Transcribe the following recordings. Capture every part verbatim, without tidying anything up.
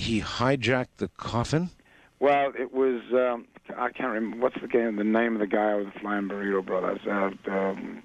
he hijacked the coffin? Well, it was, um, I can't remember, what's the game, the name of the guy with the Flying Burrito Brothers? Uh, um,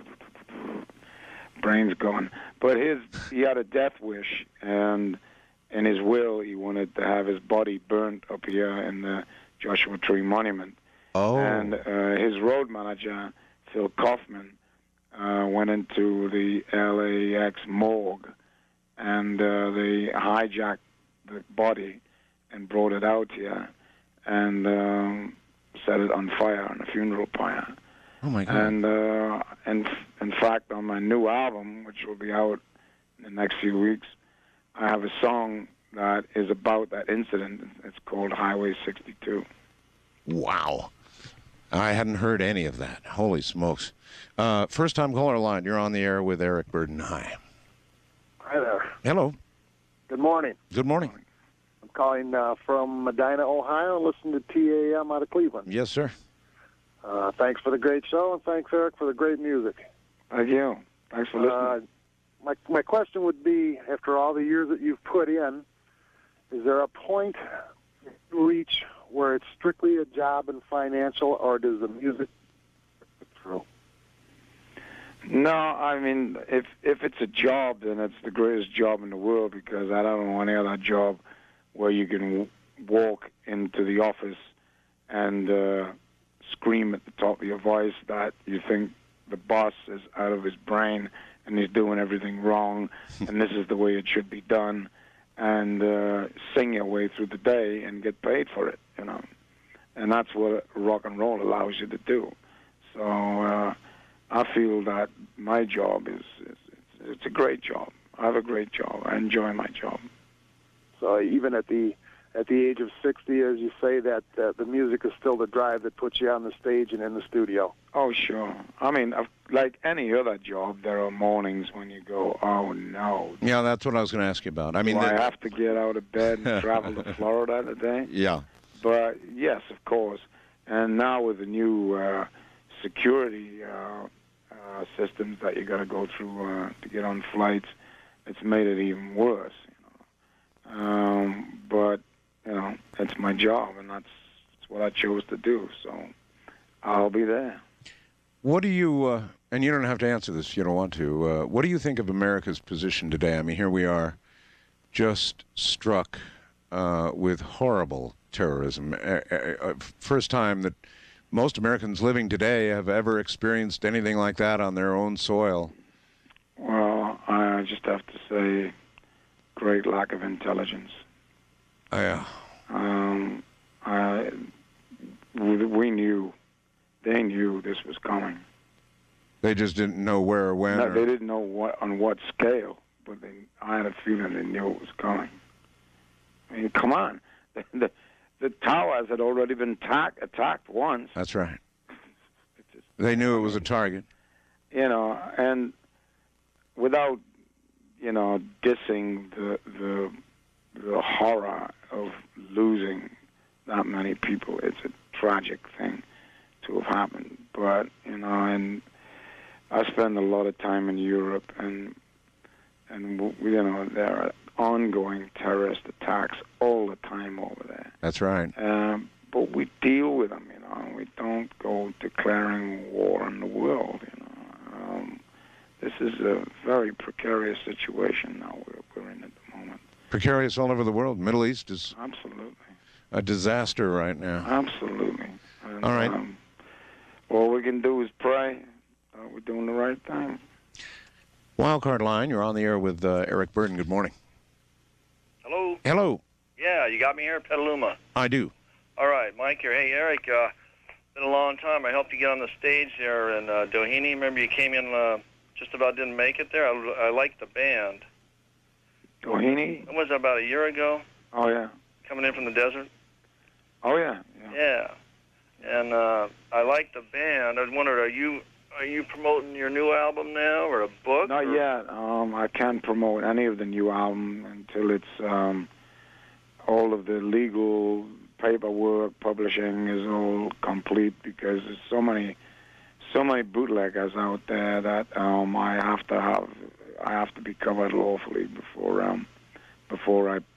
brain's going. But his, he had a death wish, and in his will, he wanted to have his body burnt up here in the Joshua Tree Monument. Oh. And uh, his road manager, Phil Kaufman, uh, went into the L A X morgue, and uh, they hijacked the body and brought it out here and um, set it on fire on a funeral pyre. Oh, my God. And uh, in, in fact, on my new album, which will be out in the next few weeks, I have a song that is about that incident. It's called Highway sixty-two. Wow. I hadn't heard any of that. Holy smokes. Uh, first-time caller line. You're on the air with Eric Burdon. Hi. Hi there. Hello. Good morning. Good morning. I'm calling uh, from Medina, Ohio, and listening to T A M out of Cleveland. Yes, sir. Uh, thanks for the great show, and thanks, Eric, for the great music. Thank you. Thanks for listening. Uh, my, my question would be, after all the years that you've put in, is there a point you reach where it's strictly a job and financial, or does the music through? No, I mean, if if it's a job, then it's the greatest job in the world, because I don't know any other job where you can w- walk into the office and uh, scream at the top of your voice that you think the boss is out of his brain and he's doing everything wrong, and this is the way it should be done, and uh, sing your way through the day and get paid for it, you know. And that's what rock and roll allows you to do. So uh, I feel that my job is, is it's, it's a great job. I have a great job. I enjoy my job. So even at the at the age of sixty, as you say, that uh, the music is still the drive that puts you on the stage and in the studio. Oh, sure. I mean, like any other job, there are mornings when you go, oh, no. Yeah, that's what I was going to ask you about. I mean, Do the... I have to get out of bed and travel to Florida today? Yeah. But, yes, of course. And now with the new uh, security uh, uh, systems that you got to go through uh, to get on flights, it's made it even worse. You know? Um, but, you know, it's my job, and that's, that's what I chose to do. So I'll be there. What do you, uh, and you don't have to answer this if you don't want to, uh, what do you think of America's position today? I mean, here we are, just struck uh, with horrible terrorism. Uh, uh, first time that most Americans living today have ever experienced anything like that on their own soil. Well, I just have to say, great lack of intelligence. Oh, yeah. Um, I, we knew, they knew this was coming. They just didn't know where or when? No, or... they didn't know what on what scale, but they, I had a feeling they knew it was coming. I mean, come on. The, the, the towers had already been attack, attacked once. That's right. Just, they knew it was a target. You know, and without, you know, dissing the the the horror of losing that many people, it's a tragic thing to have happened. But, you know, and I spend a lot of time in Europe, and, and you know, there are ongoing terrorist attacks all the time over there. That's right. Um, but we deal with them, you know, and we don't go declaring war on the world, you know. Um, this is a very precarious situation now we're, we're in at the moment. Precarious all over the world. Middle East is absolutely a disaster right now. Absolutely. And, all right. Um, all we can do is pray that we're doing the right thing. Wildcard line, you're on the air with uh, Eric Burdon. Good morning. Hello? Hello. Yeah, you got me here, Petaluma. I do. All right, Mike here. Hey, Eric, uh, been a long time. I helped you get on the stage there in uh, Doheny. Remember you came in, uh, just about didn't make it there? I, I liked the band. Doheny? When was that, about a year ago? Oh, yeah. Coming in from the desert? Oh, yeah. Yeah. yeah. And uh, I liked the band. I was wondering, are you are you promoting your new album now, or a book? Not or? yet. Um, I can't promote any of the new album until it's um, all of the legal paperwork, publishing is all complete, because there's so many, so many bootleggers out there that um, I have to have, I have to be covered lawfully before um, before I